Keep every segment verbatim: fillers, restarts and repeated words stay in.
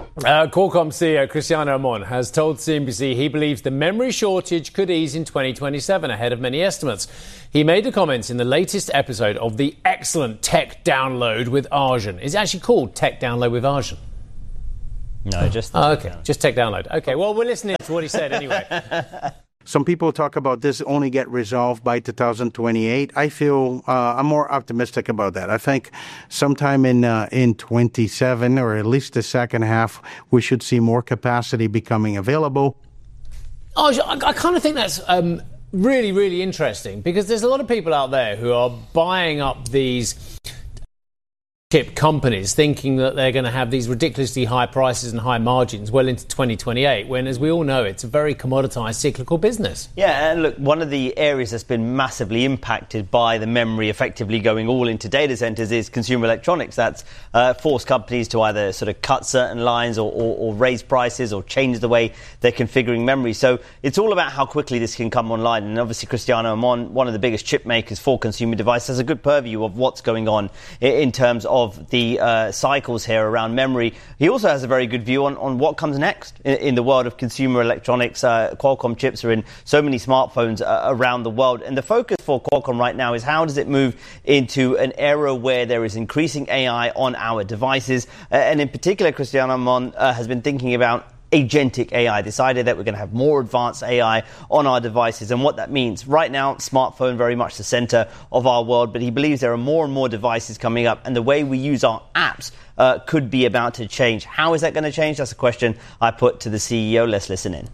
Uh, Qualcomm C E O Cristiano Amon has told C N B C he believes the memory shortage could ease in twenty twenty-seven, ahead of many estimates. He made the comments in the latest episode of the excellent Tech Download with Arjun. Is it actually called Tech Download with Arjun? No, just... Oh, okay, just Tech Download. Okay, well, we're listening to what he said anyway. Some people talk about this only get resolved by two thousand twenty-eight. I feel uh, I'm more optimistic about that. I think sometime in uh, in twenty-seven, or at least the second half, we should see more capacity becoming available. Oh, I, I kind of think that's um, really, really interesting, because there's a lot of people out there who are buying up these chip companies thinking that they're going to have these ridiculously high prices and high margins well into twenty twenty-eight, when, as we all know, it's a very commoditized cyclical business. Yeah, and look, one of the areas that's been massively impacted by the memory effectively going all into data centers is consumer electronics. That's uh, forced companies to either sort of cut certain lines or, or, or raise prices or change the way they're configuring memory. So it's all about how quickly this can come online. And obviously Cristiano Amon, one of the biggest chip makers for consumer devices, has a good purview of what's going on in terms of of the uh, cycles here around memory. He also has a very good view on, on what comes next in, in the world of consumer electronics. Uh, Qualcomm chips are in so many smartphones uh, around the world. And the focus for Qualcomm right now is how does it move into an era where there is increasing A I on our devices. Uh, and in particular, Cristiano Amon uh, has been thinking about agentic A I, this idea that we're going to have more advanced A I on our devices and what that means. Right now, smartphone very much the center of our world, but he believes there are more and more devices coming up, and the way we use our apps uh, could be about to change. How is that going to change? That's a question I put to the C E O. Let's listen in.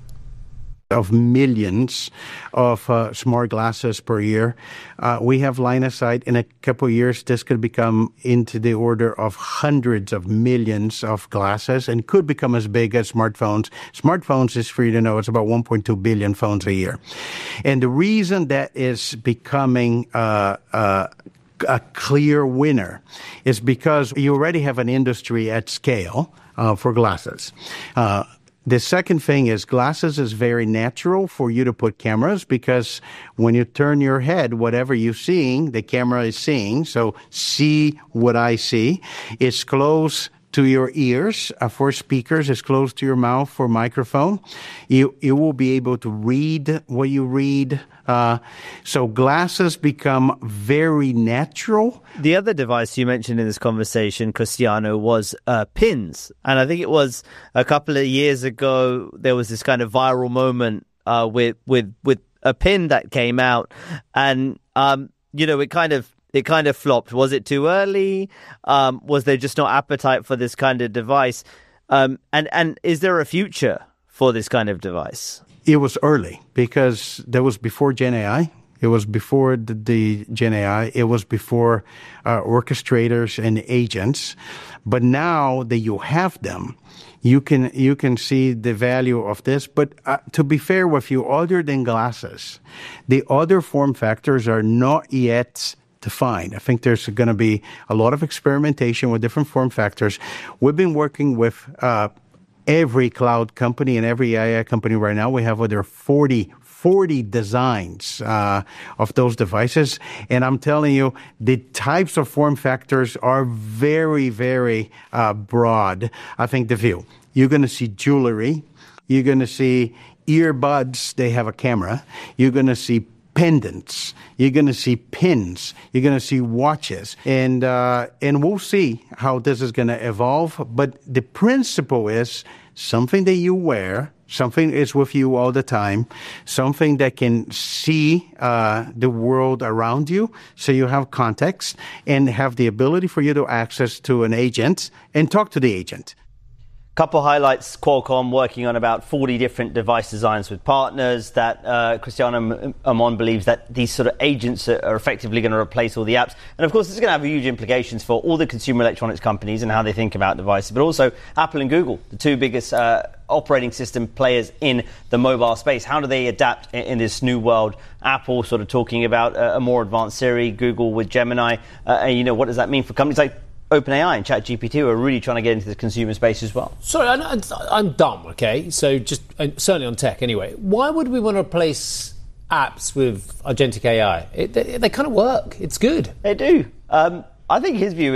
Of millions of uh, smart glasses per year. Uh, we have line of sight in a couple of years. This could become into the order of hundreds of millions of glasses and could become as big as smartphones. Smartphones, is for you to know, it's about one point two billion phones a year. And the reason that is becoming uh, uh, a clear winner is because you already have an industry at scale uh, for glasses. Uh, The second thing is glasses is very natural for you to put cameras, because when you turn your head, whatever you're seeing, the camera is seeing. So see what I see. It's close to your ears uh, for speakers. It's close to your mouth for microphone. You, you will be able to read what you read. Uh, so glasses become very natural. The other device you mentioned in this conversation, Cristiano, was uh, pins. And I think it was a couple of years ago, there was this kind of viral moment uh, with, with, with a pin that came out. And, um, you know, it kind of It kind of flopped. Was it too early? Um, was there just no appetite for this kind of device? Um, and, and is there a future for this kind of device? It was early because that was before Gen A I. It was before the, the Gen A I. It was before uh, orchestrators and agents. But now that you have them, you can you can see the value of this. But uh, to be fair with you, other than glasses, the other form factors are not yet defined. I think there's going to be a lot of experimentation with different form factors. We've been working with uh, every cloud company and every A I company right now. We have over forty, forty designs uh, of those devices. And I'm telling you, the types of form factors are very, very uh, broad. I think the view. You're going to see jewelry. You're going to see earbuds. They have a camera. You're going to see pendants. You're going to see pins. You're going to see watches. And uh, and we'll see how this is going to evolve. But the principle is something that you wear, something is with you all the time, something that can see uh, the world around you, so you have context and have the ability for you to access to an agent and talk to the agent. Couple highlights: Qualcomm working on about forty different device designs with partners. That uh, Cristiano Amon believes that these sort of agents are, are effectively going to replace all the apps. And of course, this is going to have huge implications for all the consumer electronics companies and how they think about devices, but also Apple and Google, the two biggest uh, operating system players in the mobile space. How do they adapt in, in this new world? Apple sort of talking about a, a more advanced Siri, Google with Gemini. Uh, and, you know, what does that mean for companies like OpenAI and ChatGPT, who are really trying to get into the consumer space as well? Sorry, I'm, I'm dumb, okay? So just, certainly on tech anyway, why would we want to replace apps with agentic A I? It, they, they kind of work. It's good. They do. Um, I think his view is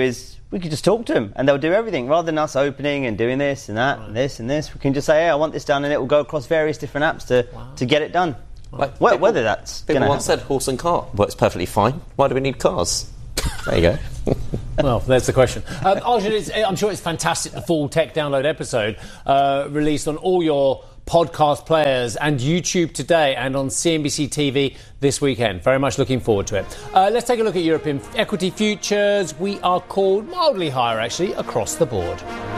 we could just talk to them and they'll do everything. Rather than us opening and doing this and that right. and this and this, we can just say, hey, I want this done, and it will go across various different apps to, wow. to get it done. Like well, people, whether that's people once happen. said horse and cart works perfectly fine. Why do we need cars? There you go. Well, there's the question. Um, Arjun, it's, I'm sure it's fantastic, the full Tech Download episode uh, released on all your podcast players and YouTube today and on C N B C T V this weekend. Very much looking forward to it. Uh, let's take a look at European equity futures. We are called mildly higher, actually, across the board.